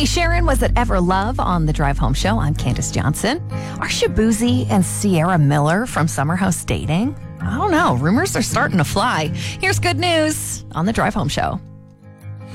Tony Sharon was at Ever Love on the Drive Home Show. I'm Candace Johnson. Are Shabuzi and Sierra Miller from Summer House dating? I don't know. Rumors are starting to fly. Here's good news on the Drive Home Show.